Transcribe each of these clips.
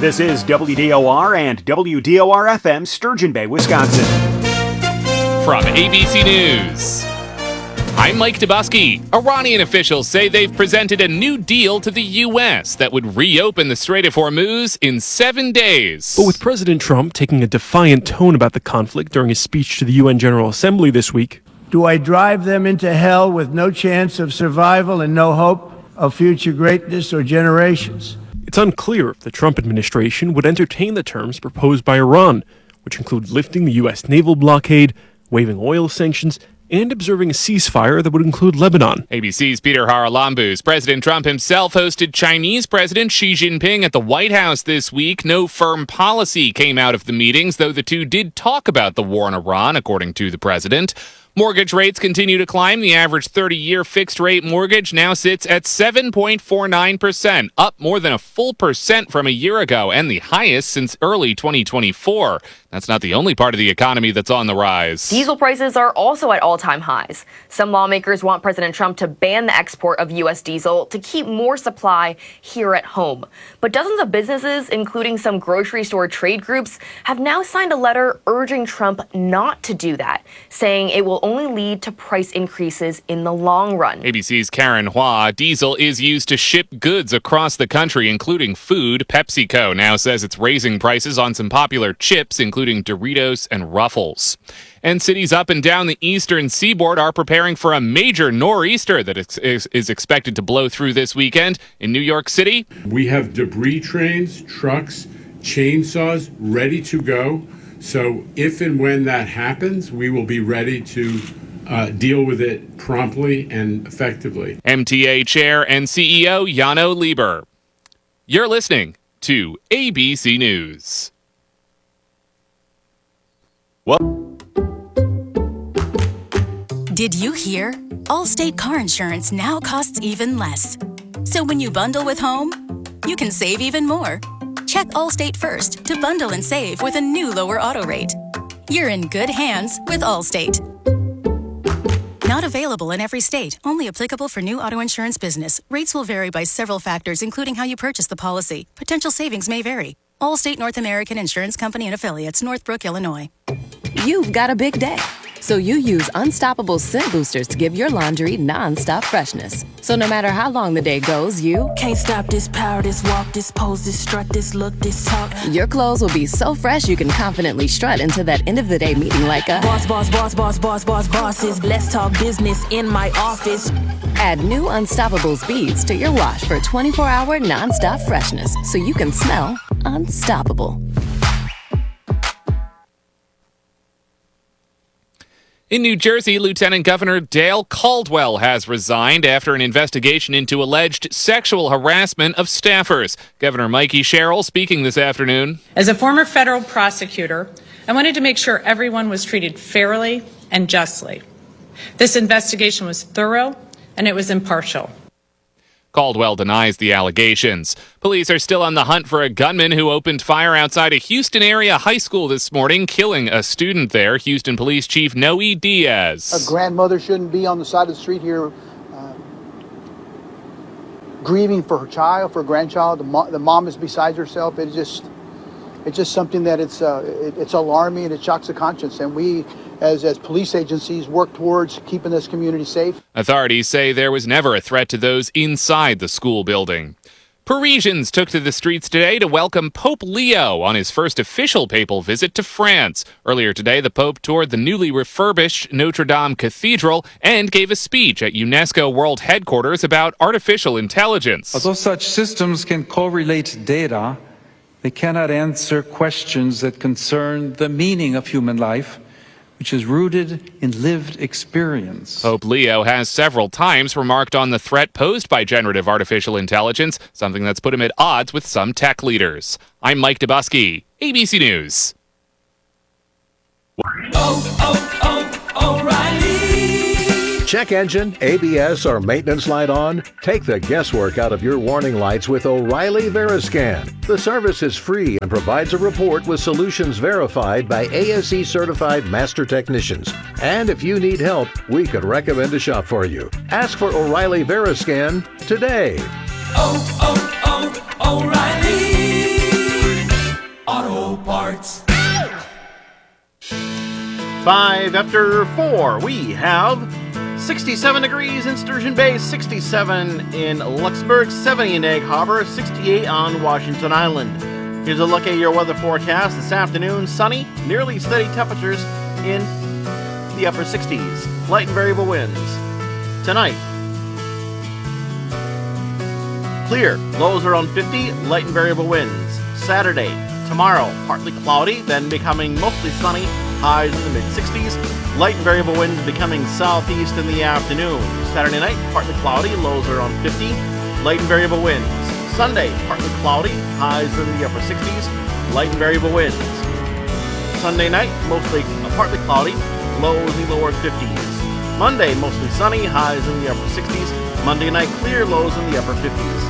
This is WDOR and WDOR-FM, Sturgeon Bay, Wisconsin. From ABC News, I'm Mike Dubusky. Iranian officials say they've presented a new deal to the U.S. that would reopen the Strait of Hormuz in 7 days. But with President Trump taking a defiant tone about the conflict during his speech to the UN General Assembly this week. Do I drive them into hell with no chance of survival and no hope of future greatness or generations? It's unclear if the Trump administration would entertain the terms proposed by Iran, which include lifting the U.S. naval blockade, waiving oil sanctions, and observing a ceasefire that would include Lebanon. ABC's Peter Haralambous. President Trump himself hosted Chinese President Xi Jinping at the White House this week. No firm policy came out of the meetings, though the two did talk about the war in Iran, according to the president. Mortgage rates continue to climb. The average 30-year fixed-rate mortgage now sits at 7.49%, up more than a full percent from a year ago, and the highest since early 2024. That's not the only part of the economy that's on the rise. Diesel prices are also at all-time highs. Some lawmakers want President Trump to ban the export of U.S. diesel to keep more supply here at home. But dozens of businesses, including some grocery store trade groups, have now signed a letter urging Trump not to do that, saying it will only lead to price increases in the long run. ABC's Karen Hua. Diesel is used to ship goods across the country, including food. PepsiCo now says it's raising prices on some popular chips, including Doritos and Ruffles. And cities up and down the eastern seaboard are preparing for a major nor'easter that is expected to blow through this weekend. In New York City, we have debris trains, trucks, chainsaws ready to go. So if and when that happens, we will be ready to deal with it promptly and effectively. MTA Chair and CEO Janno Lieber. You're listening to ABC News. What? Did you hear? Allstate car insurance now costs even less. So when you bundle with home, you can save even more. Check Allstate first to bundle and save with a new lower auto rate. You're in good hands with Allstate. Not available in every state. Only applicable for new auto insurance business. Rates will vary by several factors, including how you purchase the policy. Potential savings may vary. Allstate North American Insurance Company and Affiliates, Northbrook, Illinois. You've got a big day, so you use Unstoppable Scent Boosters to give your laundry non-stop freshness. So no matter how long the day goes, you can't stop this power, this walk, this pose, this strut, this look, this talk. Your clothes will be so fresh you can confidently strut into that end of the day meeting like a bosses. Let's talk business in my office. Add new Unstoppable beads to your wash for 24-hour non-stop freshness so you can smell unstoppable. In New Jersey, Lieutenant Governor Dale Caldwell has resigned after an investigation into alleged sexual harassment of staffers. Governor Mikey Sherrill speaking this afternoon. As a former federal prosecutor, I wanted to make sure everyone was treated fairly and justly. This investigation was thorough and it was impartial. Caldwell denies the allegations. Police are still on the hunt for a gunman who opened fire outside a Houston area high school this morning, killing a student there. Houston Police Chief Noe Diaz. A grandmother shouldn't be on the side of the street here grieving for her child, for her grandchild. The mom is beside herself. It's just something that it's alarming and it shocks the conscience. And we, as police agencies, work towards keeping this community safe. Authorities say there was never a threat to those inside the school building. Parisians took to the streets today to welcome Pope Leo on his first official papal visit to France. Earlier today, the Pope toured the newly refurbished Notre Dame Cathedral and gave a speech at UNESCO World Headquarters about artificial intelligence. Although such systems can correlate data, they cannot answer questions that concern the meaning of human life, which is rooted in lived experience. Pope Leo has several times remarked on the threat posed by generative artificial intelligence, something that's put him at odds with some tech leaders. I'm Mike Dubusky, ABC News. O'Reilly. Check engine, ABS, or maintenance light on? Take the guesswork out of your warning lights with O'Reilly Veriscan. The service is free and provides a report with solutions verified by ASE certified master technicians. And if you need help, we could recommend a shop for you. Ask for O'Reilly Veriscan today. O'Reilly 5 after 4. We have 67 degrees in Sturgeon Bay, 67 in Luxembourg, 70 in Egg Harbor, 68 on Washington Island. Here's a look at your weather forecast this afternoon. Sunny, nearly steady temperatures in the upper 60s. Light and variable winds. Tonight, clear, lows around 50, light and variable winds. Saturday, tomorrow, partly cloudy, then becoming mostly sunny, highs in the mid-60s, light and variable winds becoming southeast in the afternoon. Saturday night, partly cloudy, lows around 50, light and variable winds. Sunday, partly cloudy, highs in the upper 60s, light and variable winds. Sunday night, mostly partly cloudy, lows in the lower 50s. Monday, mostly sunny, highs in the upper 60s. Monday night, clear, lows in the upper 50s.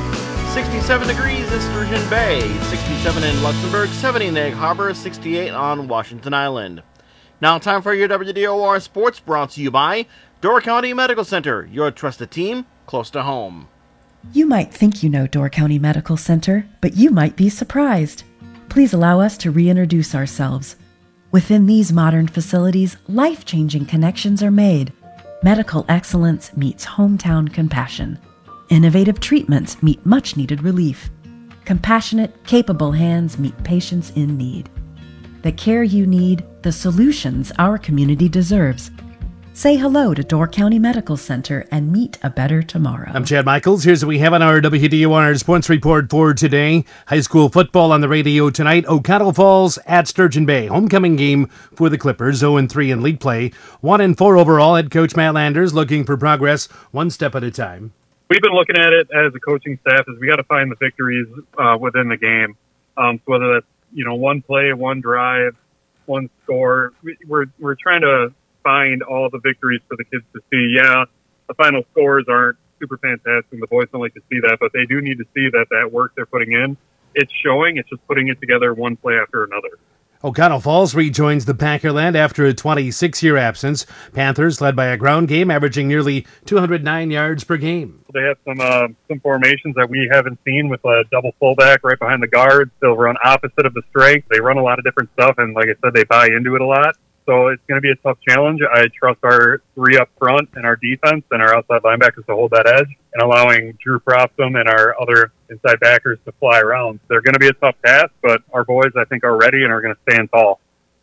67 degrees in Sturgeon Bay, 67 in Luxembourg, 70 in Egg Harbor, 68 on Washington Island. Now time for your WDOR Sports, brought to you by Door County Medical Center, your trusted team close to home. You might think you know Door County Medical Center, but you might be surprised. Please allow us to reintroduce ourselves. Within these modern facilities, life-changing connections are made. Medical excellence meets hometown compassion. Innovative treatments meet much-needed relief. Compassionate, capable hands meet patients in need. The care you need, the solutions our community deserves. Say hello to Door County Medical Center and meet a better tomorrow. I'm Chad Michaels. Here's what we have on our WDOR Sports Report for today. High school football on the radio tonight. O'Connell Falls at Sturgeon Bay. Homecoming game for the Clippers. 0-3 in league play. 1-4 overall. Head coach Matt Landers looking for progress one step at a time. We've been looking at it as a coaching staff is we got to find the victories within the game. So whether that's, one play, one drive, one score, we're trying to find all the victories for the kids to see. Yeah, the final scores aren't super fantastic, and the boys don't like to see that, but they do need to see that work they're putting in, it's showing. It's just putting it together one play after another. O'Connell Falls rejoins the Packerland after a 26-year absence. Panthers led by a ground game, averaging nearly 209 yards per game. They have some formations that we haven't seen with a double fullback right behind the guards. They'll run opposite of the strength. They run a lot of different stuff, and like I said, they buy into it a lot. So it's going to be a tough challenge. I trust our three up front and our defense and our outside linebackers to hold that edge and allowing Drew Propsum and our other inside backers to fly around. They're going to be a tough task, but our boys, I think, are ready and are going to stand tall.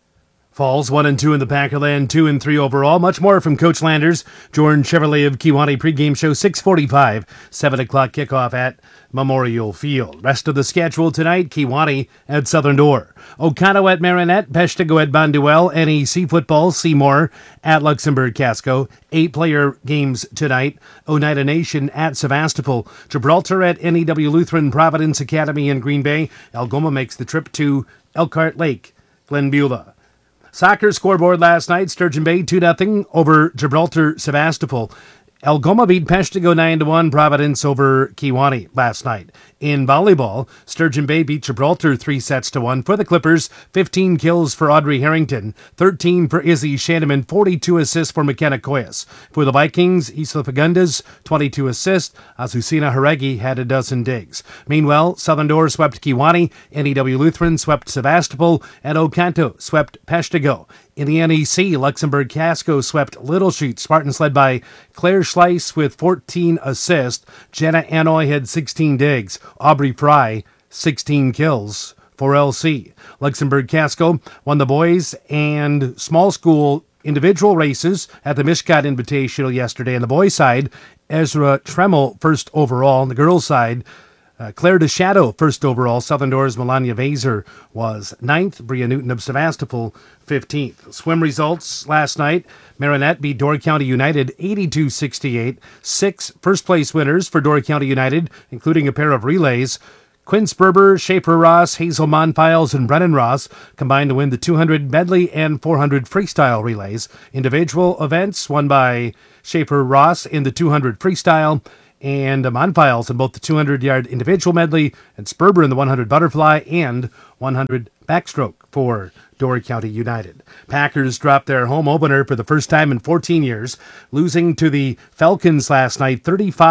Falls 1-2 in the Packerland, 2-3 overall. Much more from Coach Landers. Jordan Chevrolet of Kewanee pregame show 6:45, 7 o'clock kickoff at Memorial Field. Rest of the schedule tonight: Kewanee at Southern Door, Oconto at Marinette, Peshtigo at Bonduelle, NEC football, Seymour at Luxembourg Casco. 8-player games tonight: Oneida Nation at Sevastopol, Gibraltar at NEW Lutheran, Providence Academy in Green Bay. Algoma makes the trip to Elkhart Lake, Glenbeulah. Soccer scoreboard last night: Sturgeon Bay 2-0 over Gibraltar Sevastopol. Algoma beat Peshtigo 9-1, Providence over Kewanee last night. In volleyball, Sturgeon Bay beat Gibraltar 3-1 for the Clippers. 15 kills for Audrey Harrington, 13 for Izzy Shanneman, 42 assists for McKenna Koyas. For the Vikings, Isla Fagundes, 22 assists. Azucena Haregi had a dozen digs. Meanwhile, Southern Door swept Kewanee, NEW Lutheran swept Sevastopol, and Oconto swept Peshtigo. In the NEC, Luxembourg Casco swept Little Chute. Spartans led by Claire Schleiss with 14 assists. Jenna Anoy had 16 digs. Aubrey Fry, 16 kills for LC. Luxembourg Casco won the boys and small school individual races at the Mishkat Invitational yesterday. On the boys' side, Ezra Tremmel first overall. On the girls' side, Claire DeShadow first overall. Southern Door's Melania Vaser was 9th. Bria Newton of Sevastopol 15th. Swim results last night: Marinette beat Door County United 82-68. 6 first-place winners for Door County United, including a pair of relays. Quinn Sperber, Schaefer Ross, Hazel Monfiles, and Brennan Ross combined to win the 200 medley and 400 freestyle relays. Individual events won by Schaefer Ross in the 200 freestyle, and Monfiles in both the 200-yard individual medley, and Sperber in the 100 butterfly and 100 backstroke for Door County United. Packers dropped their home opener for the first time in 14 years, losing to the Falcons last night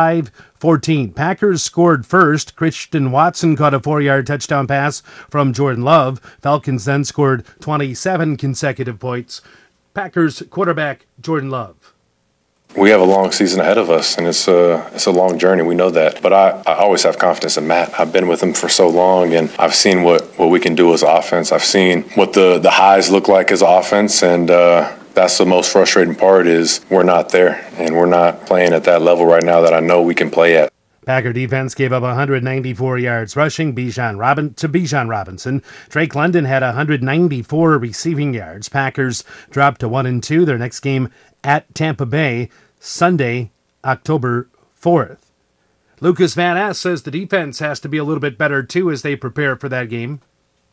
35-14. Packers scored first. Christian Watson caught a 4-yard touchdown pass from Jordan Love. Falcons then scored 27 consecutive points Packers quarterback Jordan Love. We have a long season ahead of us, and it's a long journey. We know that. But I always have confidence in Matt. I've been with him for so long, and I've seen what we can do as offense. I've seen what the highs look like as offense, and that's the most frustrating part is we're not there, and we're not playing at that level right now that I know we can play at. Packer defense gave up 194 yards rushing to Bijan Robinson. Drake London had 194 receiving yards. Packers dropped to 1-2. Their next game at Tampa Bay, Sunday, October 4th. Lucas Van Ness says the defense has to be a little bit better too as they prepare for that game.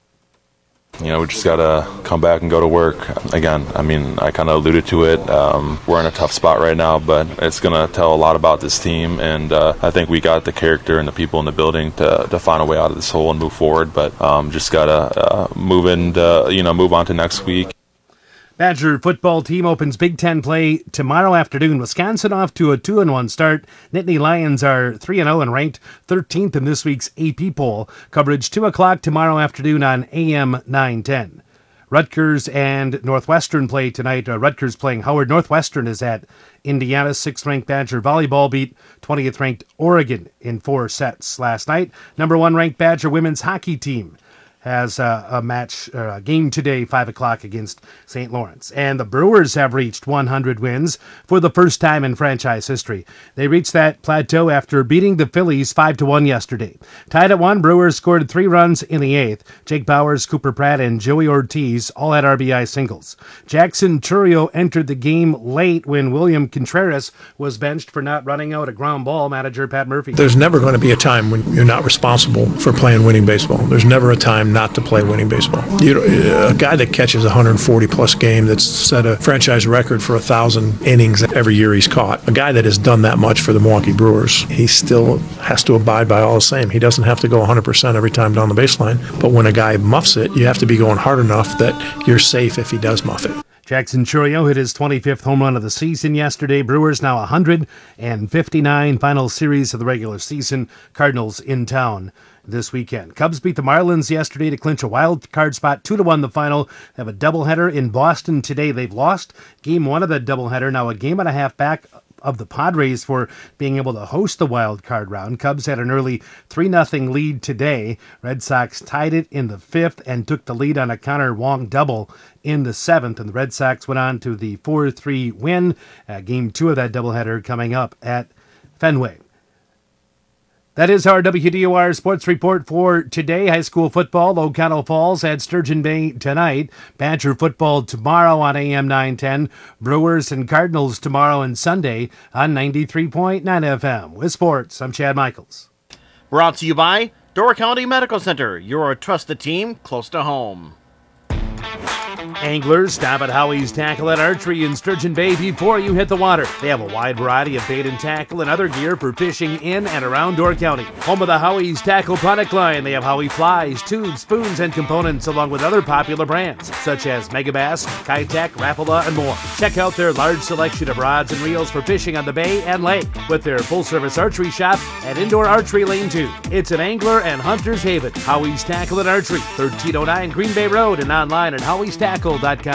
You know, we just got to come back and go to work. Again, I mean, I kind of alluded to it. We're in a tough spot right now, but it's going to tell a lot about this team. And I think we got the character and the people in the building to find a way out of this hole and move forward. But just got to move on to next week. Badger football team opens Big Ten play tomorrow afternoon. Wisconsin off to a 2-1 start. Nittany Lions are 3-0 and ranked 13th in this week's AP poll. Coverage 2 o'clock tomorrow afternoon on AM 910. Rutgers and Northwestern play tonight. Rutgers playing Howard. Northwestern is at Indiana. 6th-ranked Badger volleyball beat 20th-ranked Oregon in 4 sets last night. Number 1 ranked Badger women's hockey team has a game today, 5 o'clock against St. Lawrence. And the Brewers have reached 100 wins for the first time in franchise history. They reached that plateau after beating the Phillies 5-1 yesterday. Tied at 1, Brewers scored 3 runs in the 8th. Jake Bowers, Cooper Pratt, and Joey Ortiz all had RBI singles. Jackson Chourio entered the game late when William Contreras was benched for not running out a ground ball. Manager Pat Murphy. There's never going to be a time when you're not responsible for playing winning baseball. There's never a time not to play winning baseball. A guy that catches a 140-plus game that's set a franchise record for 1,000 innings every year he's caught, a guy that has done that much for the Milwaukee Brewers, he still has to abide by all the same. He doesn't have to go 100% every time down the baseline, but when a guy muffs it, you have to be going hard enough that you're safe if he does muff it. Jackson Chourio hit his 25th home run of the season yesterday. Brewers now 159 final series of the regular season. Cardinals in town this weekend. Cubs beat the Marlins yesterday to clinch a wild card spot 2-1 the final. They have a doubleheader in Boston today. They've lost game 1 of that doubleheader. Now a game and a half back of the Padres for being able to host the wild card round. Cubs had an early 3-0 lead today. Red Sox tied it in the 5th and took the lead on a Connor Wong double in the 7th, and the Red Sox went on to the 4-3 win. Game 2 of that doubleheader coming up at Fenway. That is our WDOR Sports Report for today. High school football, O'Connell Falls at Sturgeon Bay tonight. Badger football tomorrow on AM 910. Brewers and Cardinals tomorrow and Sunday on 93.9 FM. With sports, I'm Chad Michaels. Brought to you by Door County Medical Center, your trusted team close to home. Anglers, stop at Howie's Tackle and Archery in Sturgeon Bay before you hit the water. They have a wide variety of bait and tackle and other gear for fishing in and around Door County. Home of the Howie's Tackle product line, they have Howie flies, tubes, spoons, and components along with other popular brands such as Megabass, Kitech, Rapala, and more. Check out their large selection of rods and reels for fishing on the bay and lake with their full-service archery shop and indoor archery lane too. It's an angler and hunter's haven. Howie's Tackle and Archery, 1309 Green Bay Road, and online at howiestackle.com.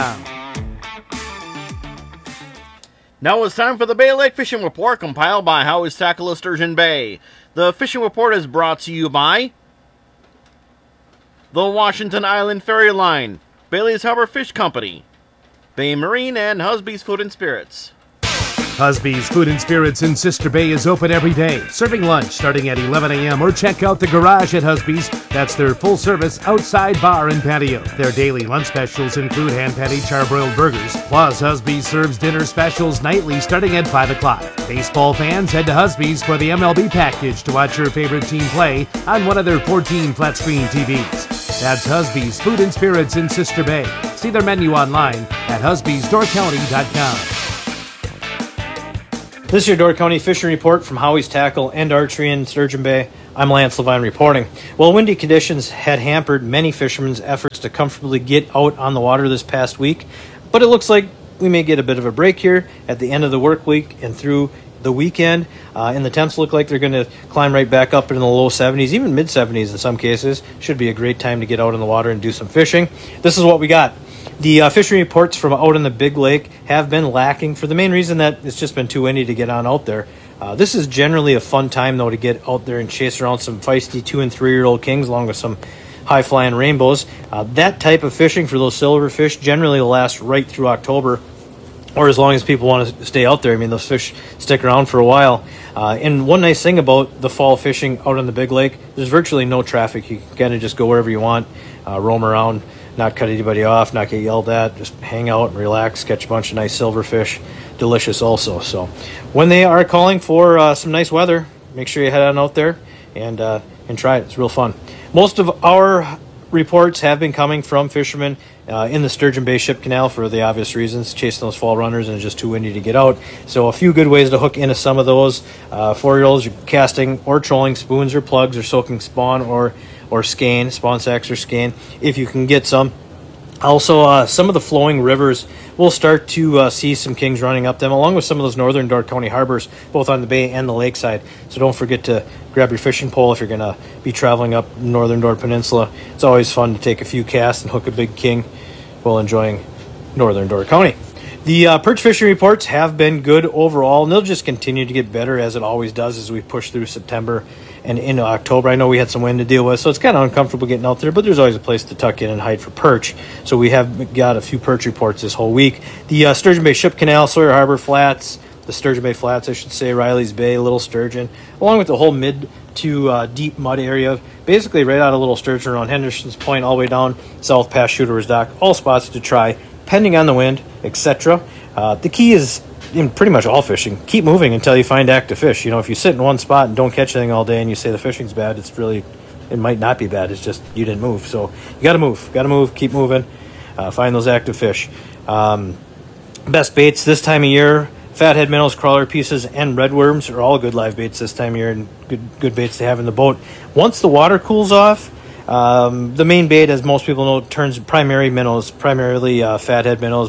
Now it's time for the Bay Lake Fishing Report compiled by Howie's Tackle of Sturgeon Bay. The fishing report is brought to you by the Washington Island Ferry Line, Bailey's Harbor Fish Company, Bay Marine, and Husby's Food and Spirits. Husby's Food and Spirits in Sister Bay is open every day, serving lunch starting at 11 a.m. or check out the garage at Husby's. That's their full-service outside bar and patio. Their daily lunch specials include hand-patty charbroiled burgers. Plus, Husby's serves dinner specials nightly starting at 5 o'clock. Baseball fans, head to Husby's for the MLB package to watch your favorite team play on one of their 14 flat-screen TVs. That's Husby's Food and Spirits in Sister Bay. See their menu online at husbysdoorcounty.com. This is your Door County Fishing Report from Howie's Tackle and Archery in Sturgeon Bay. I'm Lance Levine reporting. Well, windy conditions had hampered many fishermen's efforts to comfortably get out on the water this past week, but it looks like we may get a bit of a break here at the end of the work week and through the weekend. And the temps look like they're going to climb right back up in the low 70s, even mid 70s in some cases. Should be a great time to get out in the water and do some fishing. This is what we got. The fishing reports from out in the Big Lake have been lacking for the main reason that it's just been too windy to get on out there. This is generally a fun time, though, to get out there and chase around some feisty 2- and 3-year-old kings along with some high-flying rainbows. That type of fishing for those silverfish generally lasts right through October, or as long as people want to stay out there. I mean, those fish stick around for a while. And one nice thing about the fall fishing out on the Big Lake, there's virtually no traffic. You can kind of just go wherever you want, roam around, not cut anybody off, not get yelled at, just hang out and relax, catch a bunch of nice silverfish. Delicious also. So when they are calling for some nice weather, make sure you head on out there and try it. It's real fun. Most of our reports have been coming from fishermen in the Sturgeon Bay Ship Canal for the obvious reasons, chasing those fall runners and it's just too windy to get out. So a few good ways to hook into some of those. 4-year-olds, you're casting or trolling spoons or plugs or soaking spawn or skein, spawn sacks or skein, if you can get some. Also, some of the flowing rivers, we'll start to see some kings running up them, along with some of those northern Door County harbors, both on the bay and the lakeside. So don't forget to grab your fishing pole if you're going to be traveling up northern Door Peninsula. It's always fun to take a few casts and hook a big king while enjoying northern Door County. The perch fishing reports have been good overall, and they'll just continue to get better as it always does as we push through September and into October. I know we had some wind to deal with, so it's kind of uncomfortable getting out there, but there's always a place to tuck in and hide for perch. So we have got a few perch reports this whole week. The Sturgeon Bay Ship Canal, Sawyer Harbor Flats, the Sturgeon Bay Flats, I should say, Riley's Bay, Little Sturgeon, along with the whole mid to deep mud area, basically right out of Little Sturgeon around Henderson's Point all the way down south past Shooter's Dock, all spots to try, depending on the wind, etc. The key is, in pretty much all fishing, keep moving until you find active fish. You know, if you sit in one spot and don't catch anything all day and you say the fishing's bad, it might not be bad. It's just you didn't move. So you got to move, keep moving, find those active fish. Best baits this time of year, fathead minnows, crawler pieces, and redworms are all good live baits this time of year and good baits to have in the boat. Once the water cools off, the main bait, as most people know, turns primarily fathead minnows,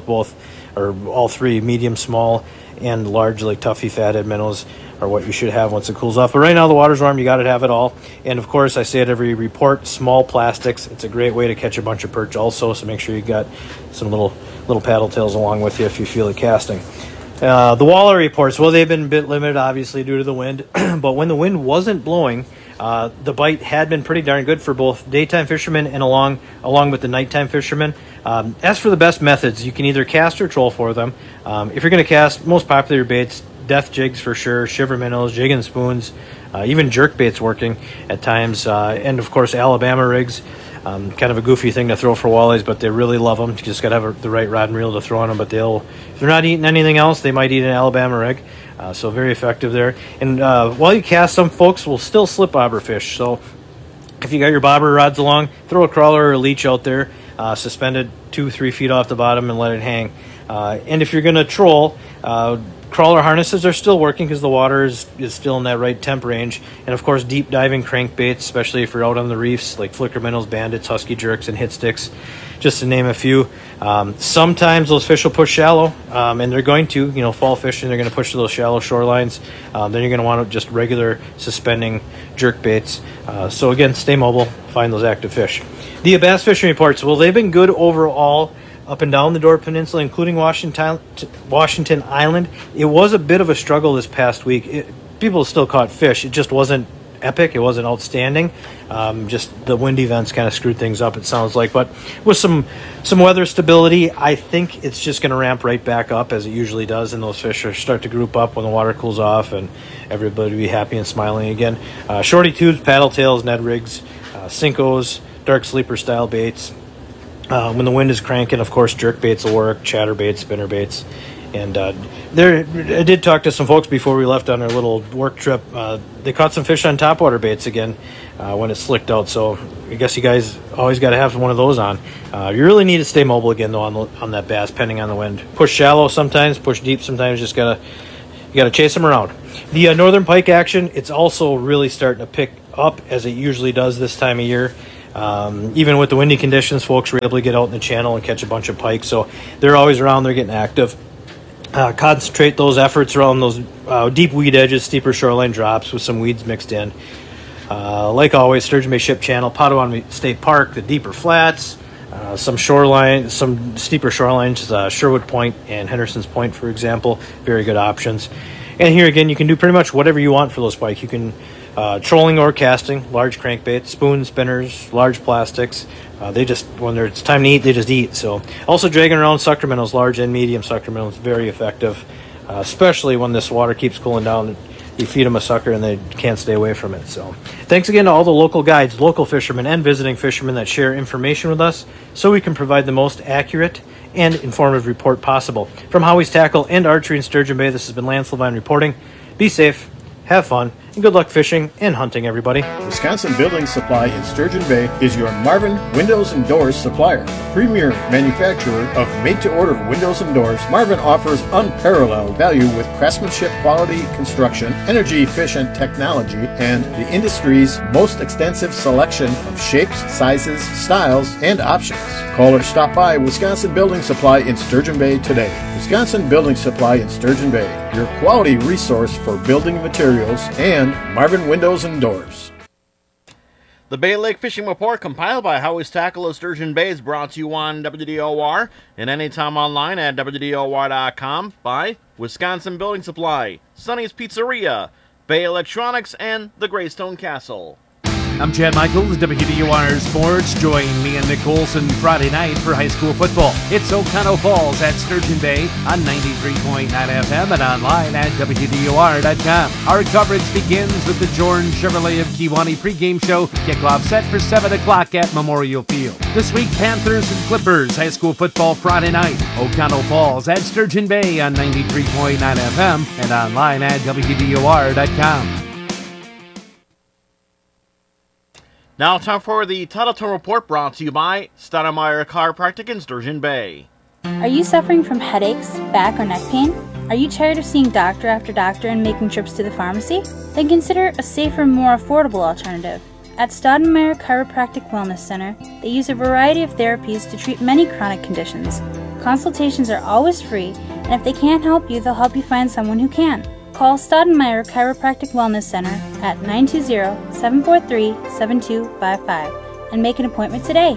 all three, medium, small, and large, like toughy fathead minnows are what you should have once it cools off. But right now the water's warm, you got to have it all. And of course, I say it every report, small plastics. It's a great way to catch a bunch of perch also, so make sure you got some little paddle tails along with you if you feel it casting. The walleye reports, well, they've been a bit limited, obviously, due to the wind. But when the wind wasn't blowing, the bite had been pretty darn good for both daytime fishermen and along with the nighttime fishermen. As for the best methods, you can either cast or troll for them. If you're going to cast, most popular baits, death jigs for sure, shiver minnows, jig and spoons, even jerk baits working at times, and of course Alabama rigs. Kind of a goofy thing to throw for walleyes, but they really love them. You just got to have the right rod and reel to throw on them, but if they're not eating anything else, they might eat an Alabama rig. So very effective there. And while you cast, some folks will still slip bobber fish. So if you got your bobber rods along, throw a crawler or a leech out there, suspend it 2-3 feet off the bottom and let it hang. And if you're going to troll, crawler harnesses are still working because the water is still in that right temp range. And of course, deep diving crankbaits, especially if you're out on the reefs, like flicker minnows, bandits, husky jerks, and hit sticks, just to name a few. Sometimes those fish will push shallow, and they're going to, fall fishing, they're going to push to those shallow shorelines. Then you're going to want just regular suspending jerk baits. So again, stay mobile, find those active fish. The bass fishing reports, well, they've been good overall up and down the Door Peninsula, including Washington Island. It was a bit of a struggle this past week. People still caught fish. It just wasn't epic. It wasn't outstanding. Just the wind events kind of screwed things up, it sounds like. But with some weather stability, I think it's just going to ramp right back up as it usually does, and those fish start to group up when the water cools off and everybody will be happy and smiling again. Shorty tubes, paddle tails, Ned rigs, Cincos, dark sleeper style baits. When the wind is cranking, of course, jerk baits will work, chatter baits, spinner baits. And I did talk to some folks before we left on our little work trip. They caught some fish on topwater baits again when it slicked out. So I guess you guys always got to have one of those on. You really need to stay mobile again, though, on that bass, depending on the wind. Push shallow sometimes, push deep sometimes. You got to chase them around. The northern pike action, it's also really starting to pick up as it usually does this time of year. Even with the windy conditions, folks were able to get out in the channel and catch a bunch of pike. So they're always around. They're getting active. Concentrate those efforts around those deep weed edges, steeper shoreline drops with some weeds mixed in. Like always, Sturgeon Bay Ship Channel, Potawatomi State Park, the deeper flats, Some steeper shorelines, Sherwood Point and Henderson's Point, for example, very good options. And here again, you can do pretty much whatever you want for those pike. You can trolling or casting, large crankbaits, spoons, spinners, large plastics. They just, when it's time to eat, they just eat. So also dragging around sucker minnows, large and medium sucker minnows, very effective, especially when this water keeps cooling down. You feed them a sucker and they can't stay away from it. So thanks again to all the local guides, local fishermen, and visiting fishermen that share information with us so we can provide the most accurate and informative report possible. From Howie's Tackle and Archery in Sturgeon Bay, this has been Lance Levine reporting. Be safe, have fun, and good luck fishing and hunting, everybody. Wisconsin Building Supply in Sturgeon Bay is your Marvin Windows and Doors supplier. Premier manufacturer of made-to-order windows and doors, Marvin offers unparalleled value with craftsmanship, quality construction, energy-efficient technology, and the industry's most extensive selection of shapes, sizes, styles, and options. Call or stop by Wisconsin Building Supply in Sturgeon Bay today. Wisconsin Building Supply in Sturgeon Bay, your quality resource for building materials, and Marvin Windows and Doors. The Bay Lake Fishing Report, compiled by Howie's Tackle of Sturgeon Bay, is brought to you on WDOR and anytime online at WDOR.com by Wisconsin Building Supply, Sonny's Pizzeria, Bay Electronics, and the Greystone Castle. I'm Chad Michaels, WDOR Sports. Join me and Nick Olson Friday night for high school football. It's Oconto Falls at Sturgeon Bay on 93.9 FM and online at WDOR.com. Our coverage begins with the Jordan Chevrolet of Kewanee pregame show. Kickoff set for 7 o'clock at Memorial Field. This week, Panthers and Clippers high school football Friday night. Oconto Falls at Sturgeon Bay on 93.9 FM and online at WDOR.com. Now time for the Tuttleton Report, brought to you by Stoudemire Chiropractic in Sturgeon Bay. Are you suffering from headaches, back, or neck pain? Are you tired of seeing doctor after doctor and making trips to the pharmacy? Then consider a safer, more affordable alternative. At Stoudemire Chiropractic Wellness Center, they use a variety of therapies to treat many chronic conditions. Consultations are always free, and if they can't help you, they'll help you find someone who can. Call Stoudemire Chiropractic Wellness Center at 920-743-7255 and make an appointment today.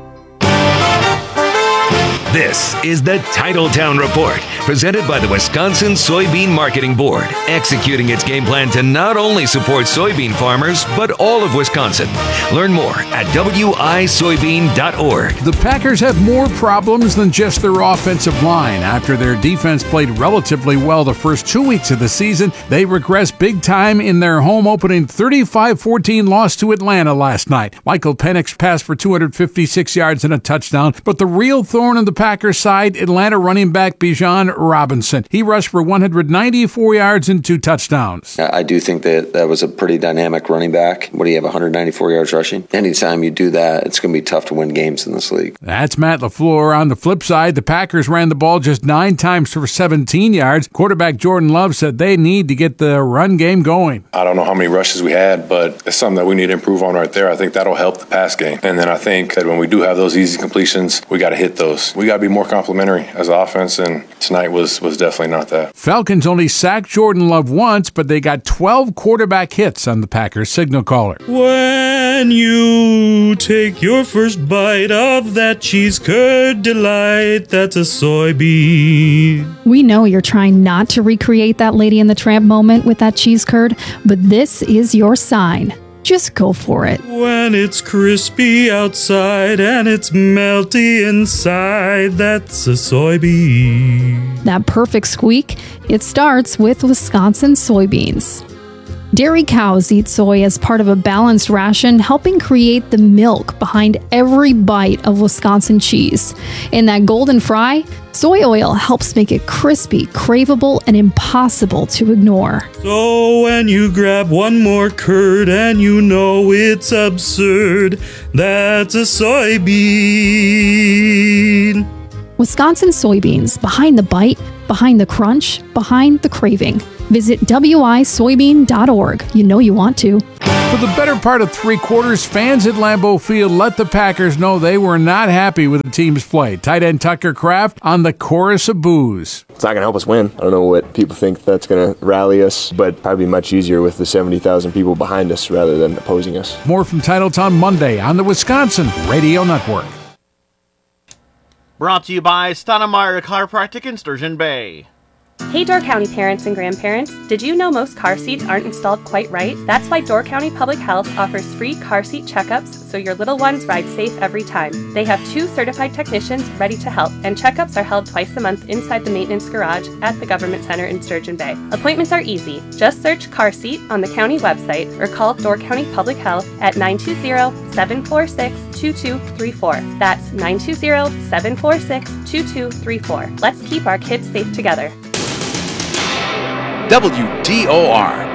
This is the Titletown Report, presented by the Wisconsin Soybean Marketing Board, executing its game plan to not only support soybean farmers, but all of Wisconsin. Learn more at wisoybean.org. The Packers have more problems than just their offensive line. After their defense played relatively well the first 2 weeks of the season, they regressed big time in their home opening 35-14 loss to Atlanta last night. Michael Penix passed for 256 yards and a touchdown, but the real thorn in the Packers side, Atlanta running back Bijan Robinson. He rushed for 194 yards and 2 touchdowns. I do think that was a pretty dynamic running back. What do you have, 194 yards rushing? Anytime you do that, it's going to be tough to win games in this league. That's Matt LaFleur. On the flip side, the Packers ran the ball just 9 times for 17 yards. Quarterback Jordan Love said they need to get the run game going. I don't know how many rushes we had, but it's something that we need to improve on right there. I think that'll help the pass game. And then I think that when we do have those easy completions, we got to hit those. We got to be more complimentary as an offense, and tonight was definitely not that. Falcons only sacked Jordan Love once, but they got 12 quarterback hits on the Packers signal caller. When you take your first bite of that cheese curd delight, that's a soybean. We know you're trying not to recreate that Lady and the Tramp moment with that cheese curd, but this is your sign. Just go for it. When it's crispy outside and it's melty inside, that's a soybean. That perfect squeak, it starts with Wisconsin soybeans. Dairy cows eat soy as part of a balanced ration, helping create the milk behind every bite of Wisconsin cheese. In that golden fry, soy oil helps make it crispy, craveable, and impossible to ignore. So when you grab one more curd and you know it's absurd, that's a soybean. Wisconsin soybeans, behind the bite, behind the crunch, behind the craving. Visit wisoybean.org. You know you want to. For the better part of 3 quarters, fans at Lambeau Field let the Packers know they were not happy with the team's play. Tight end Tucker Kraft on the chorus of boos. It's not going to help us win. I don't know what people think that's going to rally us, but probably much easier with the 70,000 people behind us rather than opposing us. More from Titletown Monday on the Wisconsin Radio Network. Brought to you by Stoudemire Chiropractic in Sturgeon Bay. Hey Door County parents and grandparents, did you know most car seats aren't installed quite right? That's why Door County Public Health offers free car seat checkups so your little ones ride safe every time. They have 2 certified technicians ready to help, and checkups are held twice a month inside the maintenance garage at the Government Center in Sturgeon Bay. Appointments are easy. Just search car seat on the county website or call Door County Public Health at 920-746-2234. That's 920-746-2234. Let's keep our kids safe together. WDOR